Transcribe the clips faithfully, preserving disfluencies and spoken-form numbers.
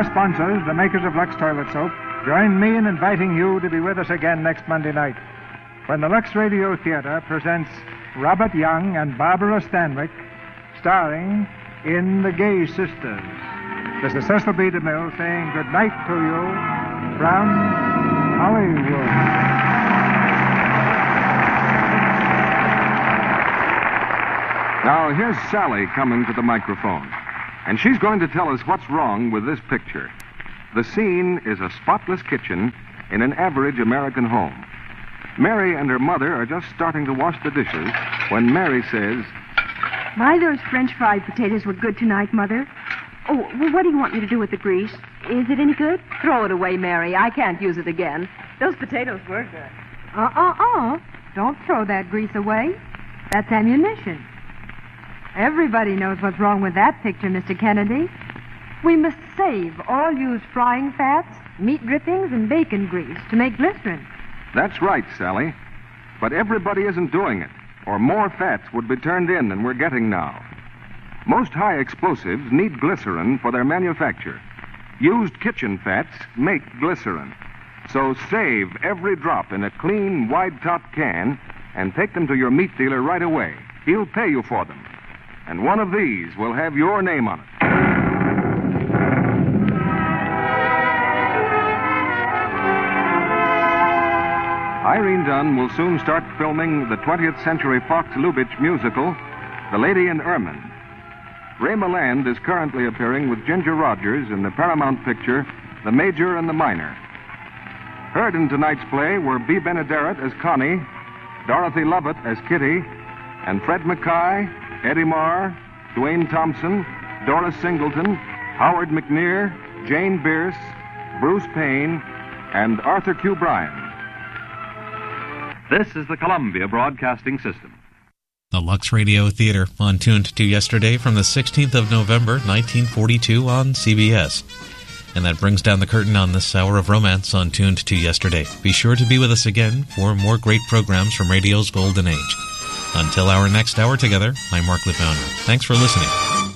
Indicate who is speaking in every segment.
Speaker 1: our sponsors, the makers of Lux Toilet Soap, join me in inviting you to be with us again next Monday night when the Lux Radio Theater presents Robert Young and Barbara Stanwyck starring in The Gay Sisters. This is Cecil B. DeMille saying good night to you from Hollywood.
Speaker 2: Now, here's Sally coming to the microphone. And she's going to tell us what's wrong with this picture. The scene is a spotless kitchen in an average American home. Mary and her mother are just starting to wash the dishes when Mary says,
Speaker 3: My, those French fried potatoes were good tonight, Mother. Oh, well, what do you want me to do with the grease? Is it any good?
Speaker 4: Throw it away, Mary. I can't use it again. Those potatoes were good.
Speaker 3: Uh-uh-uh. Don't throw that grease away. That's ammunition. Everybody knows what's wrong with that picture, Mister Kennedy. We must save all used frying fats, meat drippings, and bacon grease to make glycerin.
Speaker 2: That's right, Sally. But everybody isn't doing it, or more fats would be turned in than we're getting now. Most high explosives need glycerin for their manufacture. Used kitchen fats make glycerin. So save every drop in a clean, wide-top can and take them to your meat dealer right away. He'll pay you for them. And one of these will have your name on it. Irene Dunn will soon start filming the twentieth Century Fox Lubitsch musical, The Lady in Ermine. Ray Milland is currently appearing with Ginger Rogers in the Paramount picture, The Major and the Minor. Heard in tonight's play were Bea Benaderet as Connie, Dorothy Lovett as Kitty, and Fred Mackay, Eddie Marr, Dwayne Thompson, Doris Singleton, Howard McNear, Jane Bierce, Bruce Payne, and Arthur Q. Bryan.
Speaker 5: This is the Columbia Broadcasting System.
Speaker 6: The Lux Radio Theater on Tuned to Yesterday from the sixteenth of November, nineteen forty-two on C B S. And that brings down the curtain on this hour of romance on Tuned to Yesterday. Be sure to be with us again for more great programs from radio's golden age. Until our next hour together, I'm Mark Lefauner. Thanks for listening.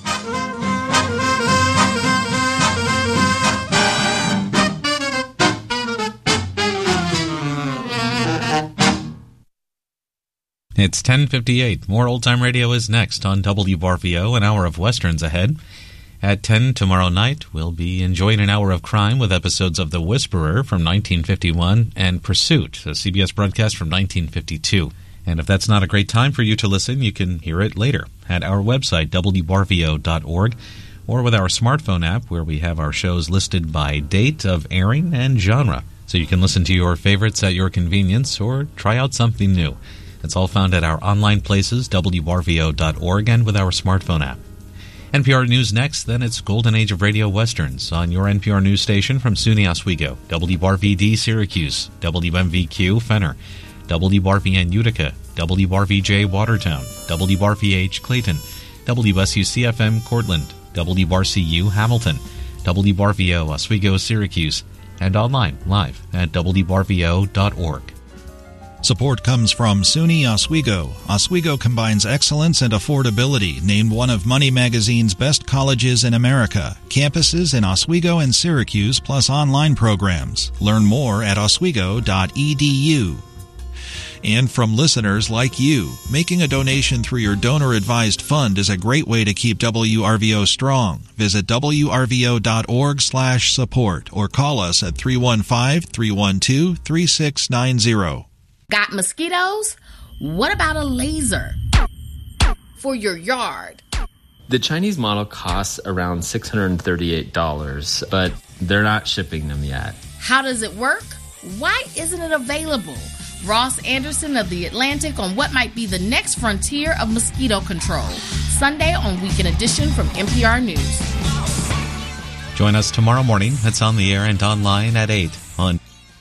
Speaker 6: It's ten fifty-eight. More old-time radio is next on W B R V O, an hour of westerns ahead. At ten tomorrow night, we'll be enjoying an hour of crime with episodes of The Whisperer from nineteen fifty-one and Pursuit, a C B S broadcast from nineteen fifty-two. And if that's not a great time for you to listen, you can hear it later at our website, W B R V O dot org, or with our smartphone app where we have our shows listed by date of airing and genre. So you can listen to your favorites at your convenience or try out something new. It's all found at our online places, W B R V O dot org, and with our smartphone app. N P R News next, then it's Golden Age of Radio Westerns on your N P R News station from SUNY Oswego, W B R V D Syracuse, W M V Q Fenner, W B R V N Utica, W B R V J Watertown, W B R V H Clayton, W S U C F M Cortland, W B R C U Hamilton, W B R V O Oswego Syracuse, and online live at W B R V O dot org.
Speaker 7: Support comes from SUNY Oswego. Oswego combines excellence and affordability, named one of Money Magazine's best colleges in America. Campuses in Oswego and Syracuse, plus online programs. Learn more at oswego dot e d u. And from listeners like you, making a donation through your donor-advised fund is a great way to keep W R V O strong. Visit W R V O dot org slash support or call us at three one five, three one two, three six nine zero.
Speaker 8: Got mosquitoes? What about a laser for your yard?
Speaker 9: The Chinese model costs around six hundred thirty-eight dollars, but they're not shipping them yet.
Speaker 8: How does it work? Why isn't it available? Ross Anderson of The Atlantic on what might be the next frontier of mosquito control. Sunday on Weekend Edition from N P R News.
Speaker 6: Join us tomorrow morning. It's on the air and online at eight on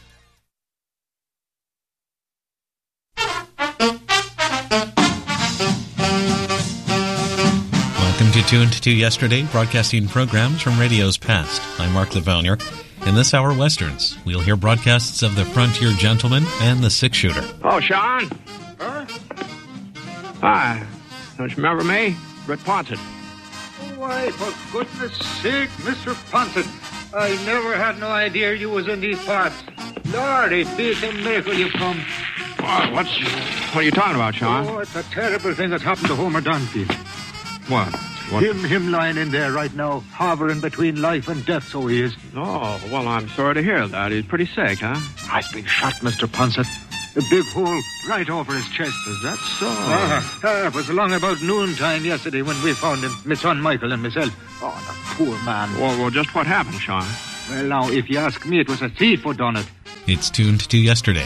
Speaker 6: Welcome to Tuned to Yesterday, broadcasting programs from radio's past. I'm Mark Lefauner. In this hour, Westerns, we'll hear broadcasts of The Frontier Gentleman and The Six Shooter.
Speaker 10: Oh, Sean. Huh? Hi. Don't you remember me? Britt Ponton.
Speaker 11: Why, for goodness sake, Mister Ponton.
Speaker 10: I never had no idea you was in these parts. Lordy, it's a miracle you've come.
Speaker 11: Oh, what's, what are you talking about, Sean?
Speaker 10: Oh, it's a terrible thing that's happened to Homer Dunphy.
Speaker 11: What? What?
Speaker 10: Him, him lying in there right now, hovering between life and death, so he is.
Speaker 11: Oh, well, I'm sorry to hear that. He's pretty sick, huh?
Speaker 10: I've been shot, Mister Ponset. A big hole right over his chest.
Speaker 11: Is that so?
Speaker 10: Ah, ah, it was along about noontime yesterday when we found him, my son Michael and myself. Oh, the poor man.
Speaker 11: Well, well, just what happened, Sean?
Speaker 10: Well, now, if you ask me, it was a thief who done it.
Speaker 6: It's tuned to yesterday.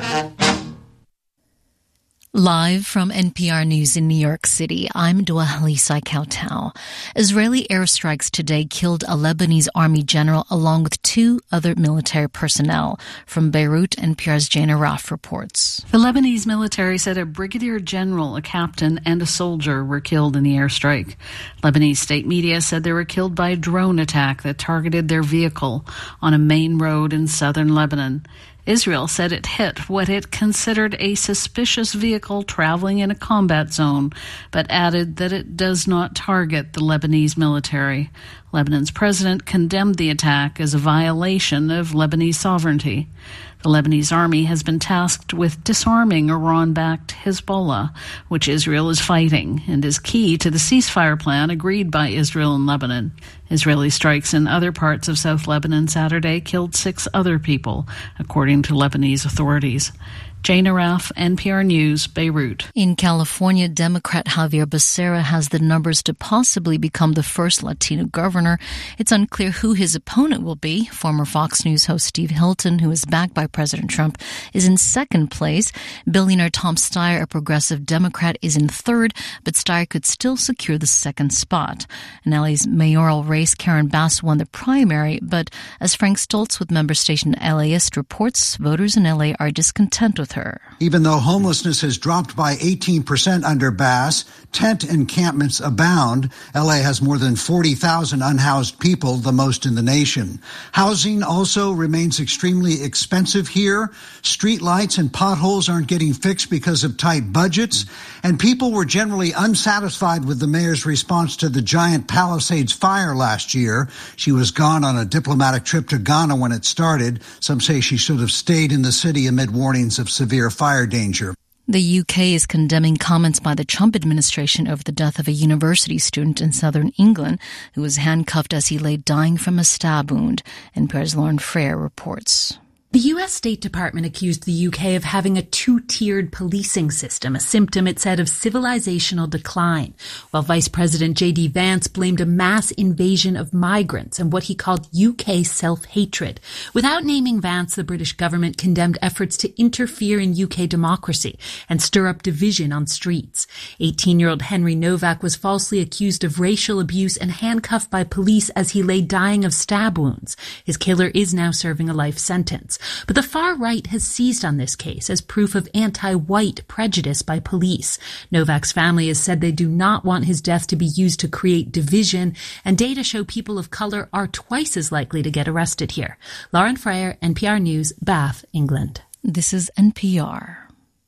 Speaker 12: Live from N P R News in New York City, I'm Dua Halisai Kautau. Israeli airstrikes today killed a Lebanese army general along with two other military personnel. From Beirut, N P R's Jane Araf reports.
Speaker 13: The Lebanese military said a brigadier general, a captain, and a soldier were killed in the airstrike. Lebanese state media said they were killed by a drone attack that targeted their vehicle on a main road in southern Lebanon. Israel said it hit what it considered a suspicious vehicle traveling in a combat zone, but added that it does not target the Lebanese military. Lebanon's president condemned the attack as a violation of Lebanese sovereignty. The Lebanese army has been tasked with disarming Iran-backed Hezbollah, which Israel is fighting, and is key to the ceasefire plan agreed by Israel and Lebanon. Israeli strikes in other parts of South Lebanon Saturday killed six other people, according to Lebanese authorities. Jane Araf, N P R News, Beirut.
Speaker 12: In California, Democrat Javier Becerra has the numbers to possibly become the first Latino governor. It's unclear who his opponent will be. Former Fox News host Steve Hilton, who is backed by President Trump, is in second place. Billionaire Tom Steyer, a progressive Democrat, is in third, but Steyer could still secure the second spot. In L A's mayoral race, Karen Bass won the primary, but as Frank Stoltz with member station LAist reports, voters in L A are discontent with her.
Speaker 14: Even though homelessness has dropped by eighteen percent under Bass, tent encampments abound. L A has more than forty thousand unhoused people, the most in the nation. Housing also remains extremely expensive here. Street lights and potholes aren't getting fixed because of tight budgets. And people were generally unsatisfied with the mayor's response to the giant Palisades fire last year. She was gone on a diplomatic trip to Ghana when it started. Some say she should have stayed in the city amid warnings of severe fire danger.
Speaker 12: The U K is condemning comments by the Trump administration over the death of a university student in southern England who was handcuffed as he lay dying from a stab wound. N P R's Lauren Freire reports.
Speaker 15: The U S State Department accused the U K of having a two-tiered policing system, a symptom, it said, of civilizational decline, while Vice President J D Vance blamed a mass invasion of migrants and what he called U K self-hatred. Without naming Vance, the British government condemned efforts to interfere in U K democracy and stir up division on streets. eighteen-year-old Henry Novak was falsely accused of racial abuse and handcuffed by police as he lay dying of stab wounds. His killer is now serving a life sentence. But the far right has seized on this case as proof of anti-white prejudice by police. Novak's family has said they do not want his death to be used to create division, and data show people of color are twice as likely to get arrested here. Lauren Freire, N P R News, Bath, England.
Speaker 12: This is N P R.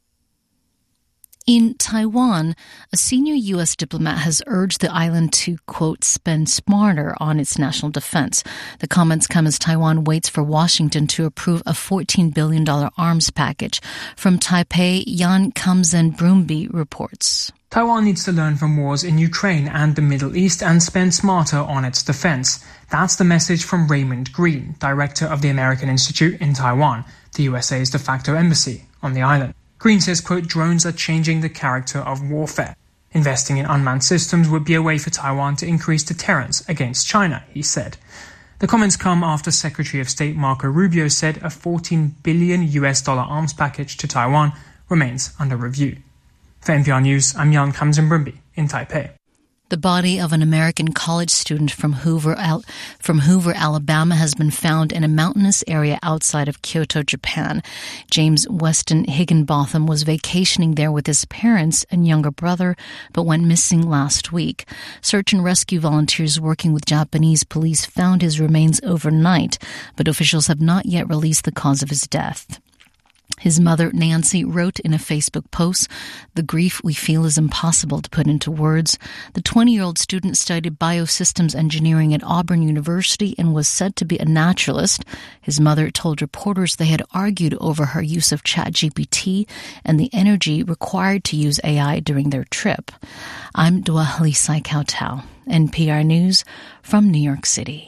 Speaker 12: In Taiwan, a senior U S diplomat has urged the island to, quote, spend smarter on its national defense. The comments come as Taiwan waits for Washington to approve a fourteen billion dollars arms package. From Taipei, Yan Kamzen Brumbi reports.
Speaker 16: Taiwan needs to learn from wars in Ukraine and the Middle East and spend smarter on its defense. That's the message from Raymond Green, director of the American Institute in Taiwan, the U S A's de facto embassy on the island. Green says, quote, drones are changing the character of warfare. Investing in unmanned systems would be a way for Taiwan to increase deterrence against China, he said. The comments come after Secretary of State Marco Rubio said a fourteen billion U S dollar arms package to Taiwan remains under review. For N P R News, I'm Yan Kamzen Brumbi in Taipei.
Speaker 12: The body of an American college student from Hoover, Al- from Hoover, Alabama has been found in a mountainous area outside of Kyoto, Japan. James Weston Higginbotham was vacationing there with his parents and younger brother, but went missing last week. Search and rescue volunteers working with Japanese police found his remains overnight, but officials have not yet released the cause of his death. His mother, Nancy, wrote in a Facebook post, "The grief we feel is impossible to put into words." The twenty-year-old student studied biosystems engineering at Auburn University and was said to be a naturalist. His mother told reporters they had argued over her use of ChatGPT and the energy required to use A I during their trip. I'm Dua Halisai Kautal, N P R News from New York City.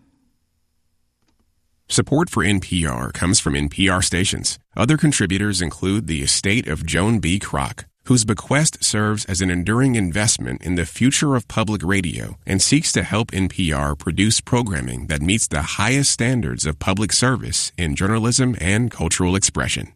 Speaker 17: Support for N P R comes from N P R stations. Other contributors include the estate of Joan B. Kroc, whose bequest serves as an enduring investment in the future of public radio and seeks to help N P R produce programming that meets the highest standards of public service in journalism and cultural expression.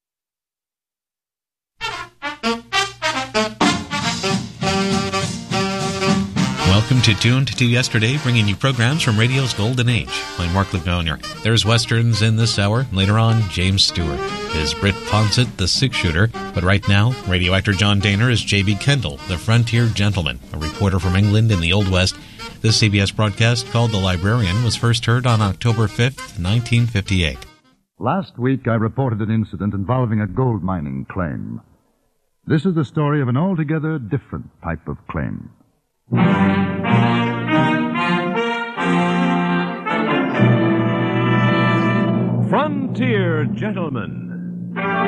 Speaker 6: Welcome to Tuned to Yesterday, bringing you programs from radio's golden age. I'm Mark Lagonier. There's Westerns in this hour. Later on, James Stewart is Britt Ponsett, the six-shooter. But right now, radio actor John Dehner is J B. Kendall, the frontier gentleman, a reporter from England in the Old West. This C B S broadcast, called The Librarian, was first heard on October fifth, nineteen fifty-eight.
Speaker 18: Last week, I reported an incident involving a gold mining claim. This is the story of an altogether different type of claim.
Speaker 19: Frontier Gentleman.